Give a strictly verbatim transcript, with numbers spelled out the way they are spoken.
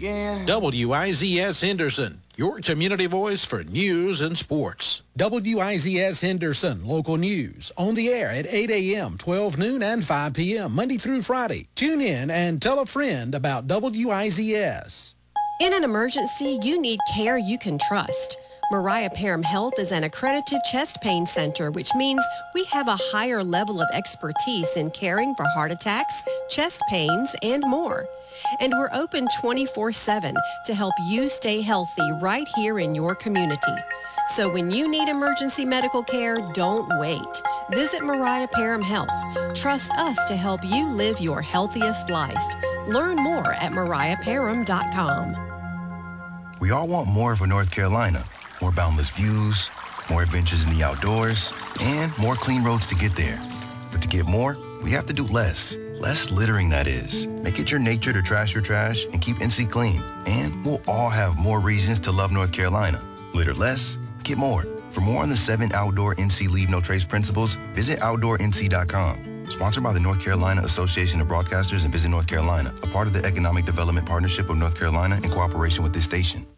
again. W I Z S Henderson, your community voice for news and sports. W I Z S Henderson, local news, on the air at eight a.m., twelve noon, and five p.m., Monday through Friday. Tune in and tell a friend about W I Z S. In an emergency, you need care you can trust. Mariah Parham Health is an accredited chest pain center, which means we have a higher level of expertise in caring for heart attacks, chest pains, and more. And we're open twenty-four seven to help you stay healthy right here in your community. So when you need emergency medical care, don't wait. Visit Mariah Parham Health. Trust us to help you live your healthiest life. Learn more at mariah parham dot com. We all want more for North Carolina. More boundless views, more adventures in the outdoors, and more clean roads to get there. But to get more, we have to do less. Less littering, that is. Make it your nature to trash your trash and keep N C clean. And we'll all have more reasons to love North Carolina. Litter less, get more. For more on the seven outdoor N C Leave No Trace principles, visit outdoor N C dot com. Sponsored by the North Carolina Association of Broadcasters and Visit North Carolina, a part of the Economic Development Partnership of North Carolina in cooperation with this station.